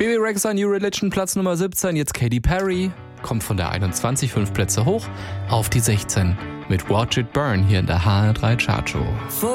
Bebe Rexha, New Religion, Platz Nummer 17. Jetzt Katy Perry, kommt von der 21 5 Plätze hoch auf die 16 mit Watch It Burn hier in der HR3 Chartshow.